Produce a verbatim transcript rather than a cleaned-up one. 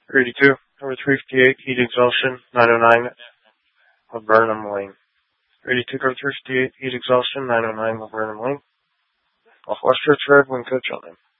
three eighty-two, number three fifty-eight, heat exhaustion, nine oh nine, Laburnum Lane. three eighty-two, number three fifty-eight, heat exhaustion, nine oh nine, Laburnum Lane. Off West Church Road, wind coach on them.